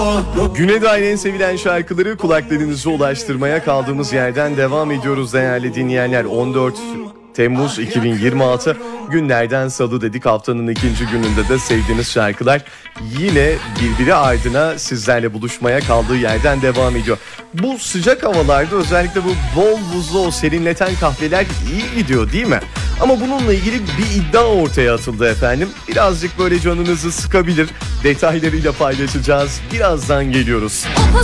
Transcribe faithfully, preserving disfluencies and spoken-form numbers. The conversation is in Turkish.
Güne dair en sevilen şarkıları kulaklarınıza ulaştırmaya kaldığımız yerden devam ediyoruz değerli dinleyenler. on dört Temmuz iki bin yirmi altı günlerden salı dedik. Haftanın ikinci gününde de sevdiğiniz şarkılar yine birbiri ardına sizlerle buluşmaya kaldığı yerden devam ediyor. Bu sıcak havalarda özellikle bu bol buzlu o serinleten kahveler iyi gidiyor değil mi? Ama bununla ilgili bir iddia ortaya atıldı efendim. Birazcık böyle canınızı sıkabilir. Detaylarıyla paylaşacağız. Birazdan geliyoruz.